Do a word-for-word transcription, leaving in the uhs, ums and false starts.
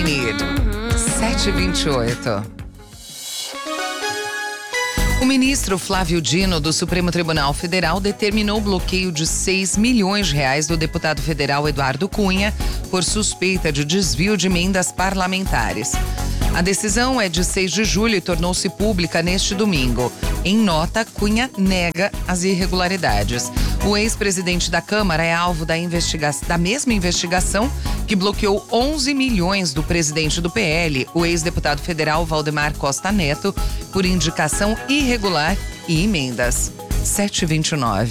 Need. sete e vinte e oito. O ministro Flávio Dino, do Supremo Tribunal Federal, determinou o bloqueio de seis milhões de reais do deputado federal Eduardo Cunha por suspeita de desvio de emendas parlamentares. A decisão é de seis de julho e tornou-se pública neste domingo. Em nota, Cunha nega as irregularidades. O ex-presidente da Câmara é alvo da, investiga- da mesma investigação que bloqueou onze milhões do presidente do P L, o ex-deputado federal Valdemar Costa Neto, por indicação irregular e emendas. sete e vinte e nove.